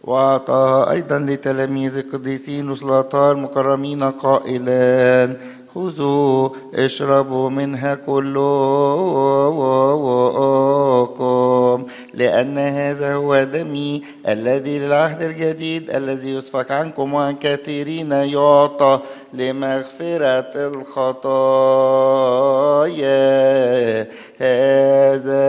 وأعطاها أيضا لتلاميذ القديسين وسلاطان المكرمين قائلا: خذوا اشربوا منها كلكم، لأن هذا هو دمي الذي للعهد الجديد الذي يسفك عنكم وعن كثيرين يعطى لمغفرة الخطايا. هذا